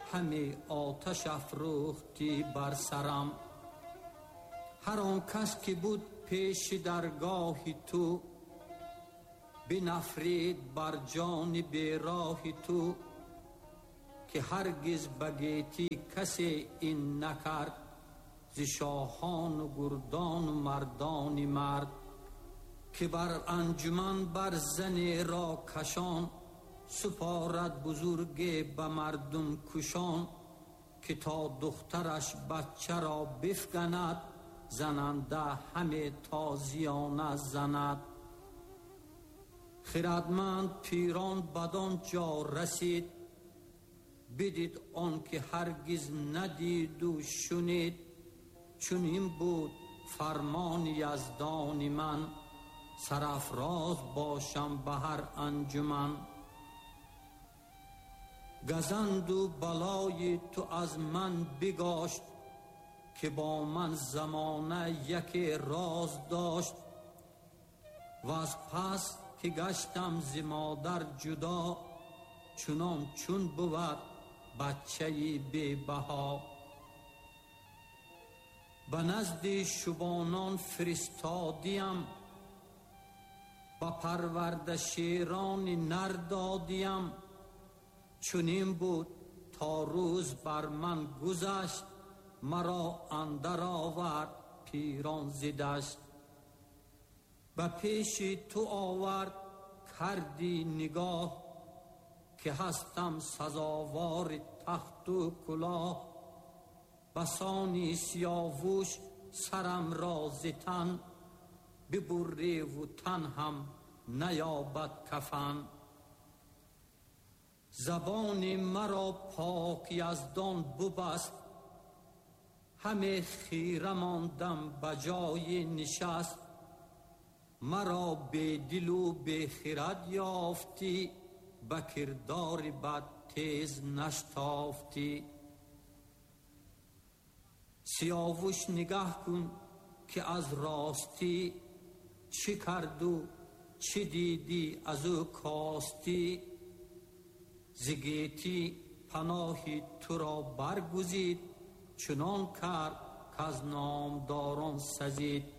همه آتش افروختی بر سرم. هر آن کس که بود پیش درگاهی تو، بنفرید بر جان بیراهی تو. که هرگز بگیتی کسی این نکرد، ز شاهان و گردان و مردان مرد. که بر انجمن بر زن را کشان، سپارد بزرگی به مردم کشان. که تا دخترش بچه را بفگند، زننده همه تازیانه زند. خردمند پیران بدان جا رسید، بدید آن که هرگز ندید و شنید. چون این بود فرمان یزدان من، سرافراز باشم به هر انجمن. گزند و بلای تو از من بگاشت، که با من زمانه یکی راز داشت. و از پس که گشتم ز مادر جدا، چنان چون بود بچه‌ی بی بها. به نزد شبانان فرستادیم، با پرورده شیران نر دادیم. چنین بود تا روز بر من گذشت، مرا اندر آورد پیران ز دشت. به پیش تو آورد کردی نگاه، که هستم سزاوار تخت و کلاه. بسانی سیاوش سرم را ز تن، ببری و تن هم نیابد کفن. زبان مرا پاک یزدان ببست، همه خیره ماندم به جای نشست. مرا بی دل و بی خرد یافتی، به کردار بد تیز نشتافتی. سیاوش نگه کن که از راستی، چه کرد و چه دیدی از او کاستی. ز گیتی پناهی تو را برگزید، چنان کرد که از نامداران سزید.